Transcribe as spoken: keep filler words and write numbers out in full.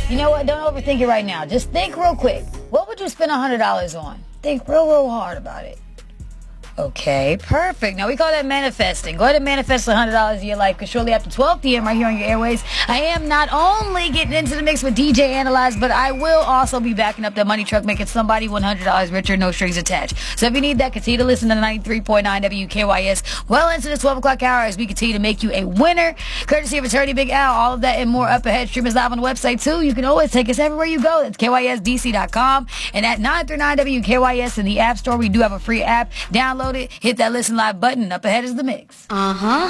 You know what? Don't overthink it right now. Just think real quick. What would you spend one hundred dollars on? Think real, real hard about it. Okay, perfect. Now, we call that manifesting. Go ahead and manifest one hundred dollars in your life, because shortly after twelve p.m. right here on your airways, I am not only getting into the mix with D J Analyze, but I will also be backing up that money truck, making somebody one hundred dollars richer, no strings attached. So if you need that, continue to listen to ninety-three point nine W K Y S well into the twelve o'clock hour as we continue to make you a winner. Courtesy of Attorney Big Al, all of that and more up ahead. Stream us live on the website, too. You can always take us everywhere you go. That's K Y S D C dot com. And at nine three nine W K Y S in the App Store, we do have a free app. Download it, hit that listen live button. Up ahead is the mix. Uh-huh.